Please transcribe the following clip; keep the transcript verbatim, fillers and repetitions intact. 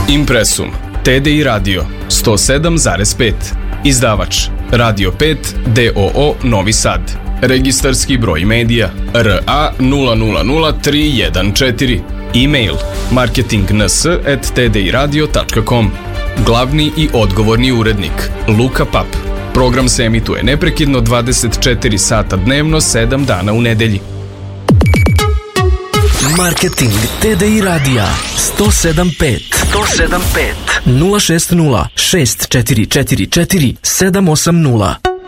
Impresum, T D I Radio, sto sedam zarez pet. Izdavač, Radio pet, D O O, Novi Sad. Registarski broj medija, R A nula nula nula tri jedan četiri. E-mail, marketingns at t d i radio tačka com. Glavni i odgovorni urednik, Luka Pap. Program se emituje neprekidno dvadeset četiri sata dnevno, sedam dana u nedelji. Marketing T D I radija sto sedam pet sto sedam pet nula šest nula šest četiri četiri četiri sedam osam nula.